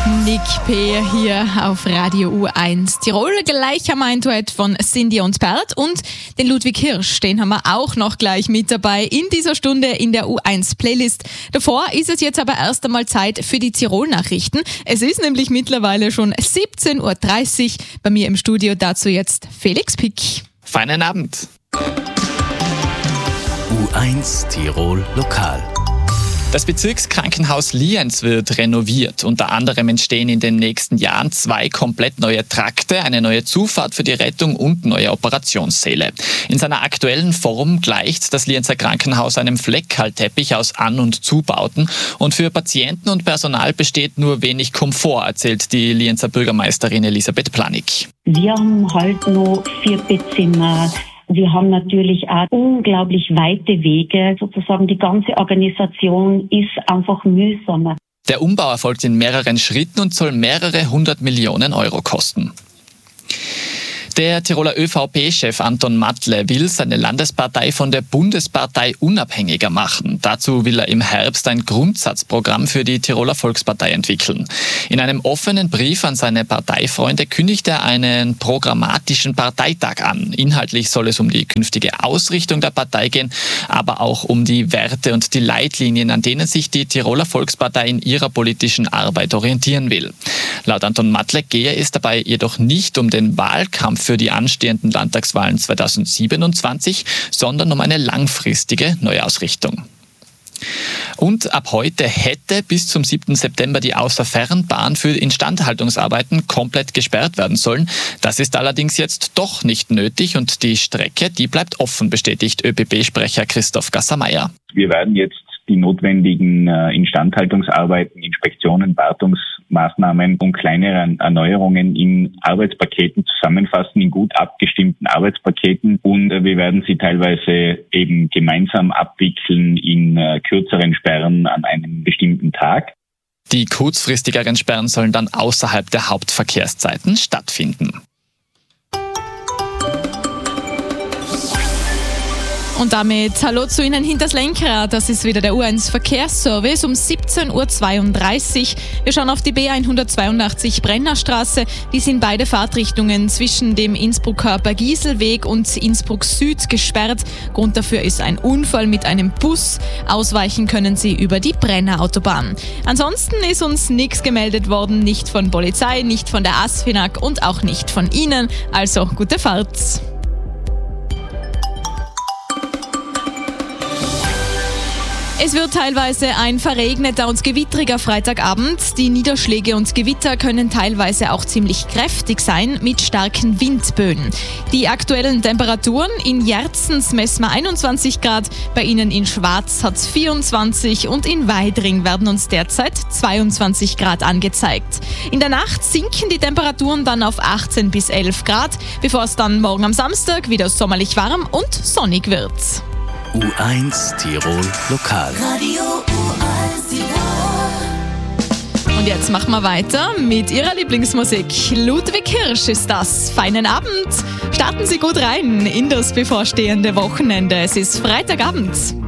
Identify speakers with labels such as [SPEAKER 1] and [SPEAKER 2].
[SPEAKER 1] Nick P. hier auf Radio U1 Tirol. Gleich haben wir ein Duett von Cindy und Bert und den Ludwig Hirsch, den haben wir auch noch gleich mit dabei in dieser Stunde in der U1 Playlist. Davor ist es jetzt aber erst einmal Zeit für die Tirol-Nachrichten. Es ist nämlich mittlerweile schon 17.30 Uhr. Bei mir im Studio dazu jetzt Felix Pick.
[SPEAKER 2] Feinen Abend.
[SPEAKER 3] U1 Tirol Lokal.
[SPEAKER 2] Das Bezirkskrankenhaus Lienz wird renoviert. Unter anderem entstehen in den nächsten Jahren 2 komplett neue Trakte, eine neue Zufahrt für die Rettung und neue Operationssäle. In seiner aktuellen Form gleicht das Lienzer Krankenhaus einem Fleckhaltteppich aus An- und Zubauten. Und für Patienten und Personal besteht nur wenig Komfort, erzählt die Lienzer Bürgermeisterin Elisabeth Planig.
[SPEAKER 4] Wir haben halt noch 4 Bettzimmer. Wir haben natürlich auch unglaublich weite Wege. Sozusagen die ganze Organisation ist einfach mühsamer.
[SPEAKER 2] Der Umbau erfolgt in mehreren Schritten und soll mehrere 100 Millionen Euro kosten. Der Tiroler ÖVP-Chef Anton Matle will seine Landespartei von der Bundespartei unabhängiger machen. Dazu will er im Herbst ein Grundsatzprogramm für die Tiroler Volkspartei entwickeln. In einem offenen Brief an seine Parteifreunde kündigt er einen programmatischen Parteitag an. Inhaltlich soll es um die künftige Ausrichtung der Partei gehen, aber auch um die Werte und die Leitlinien, an denen sich die Tiroler Volkspartei in ihrer politischen Arbeit orientieren will. Laut Anton Matle gehe es dabei jedoch nicht um den Wahlkampf für die anstehenden Landtagswahlen 2027, sondern um eine langfristige Neuausrichtung. Und ab heute hätte bis zum 7. September die Außerfernbahn für Instandhaltungsarbeiten komplett gesperrt werden sollen. Das ist allerdings jetzt doch nicht nötig und die Strecke, die bleibt offen, bestätigt ÖBB-Sprecher Christoph Gasser-Meyer.
[SPEAKER 5] Wir werden jetzt die notwendigen Instandhaltungsarbeiten, Inspektionen, Wartungsmaßnahmen und kleinere Erneuerungen in Arbeitspaketen zusammenfassen, in gut abgestimmten Arbeitspaketen. Und wir werden sie teilweise eben gemeinsam abwickeln in kürzeren Sperren an einem bestimmten Tag.
[SPEAKER 2] Die kurzfristigeren Sperren sollen dann außerhalb der Hauptverkehrszeiten stattfinden.
[SPEAKER 1] Und damit hallo zu Ihnen hinters Lenkrad. Das ist wieder der U1 Verkehrsservice um 17.32 Uhr. Wir schauen auf die B182 Brennerstraße. Die sind beide Fahrtrichtungen zwischen dem Innsbrucker Bergiselweg und Innsbruck Süd gesperrt. Grund dafür ist ein Unfall mit einem Bus. Ausweichen können Sie über die Brennerautobahn. Ansonsten ist uns nichts gemeldet worden. Nicht von Polizei, nicht von der ASFINAG und auch nicht von Ihnen. Also gute Fahrt. Es wird teilweise ein verregneter und gewittriger Freitagabend. Die Niederschläge und Gewitter können teilweise auch ziemlich kräftig sein mit starken Windböen. Die aktuellen Temperaturen: in Jerzens messen wir 21 Grad, bei Ihnen in Schwarz hat es 24 und in Weidring werden uns derzeit 22 Grad angezeigt. In der Nacht sinken die Temperaturen dann auf 18 bis 11 Grad, bevor es dann morgen am Samstag wieder sommerlich warm und sonnig wird.
[SPEAKER 3] U1 Tirol Lokal.
[SPEAKER 6] Radio U1 Tirol.
[SPEAKER 1] Und jetzt machen wir weiter mit Ihrer Lieblingsmusik. Ludwig Hirsch ist das. Feinen Abend. Starten Sie gut rein in das bevorstehende Wochenende. Es ist Freitagabend.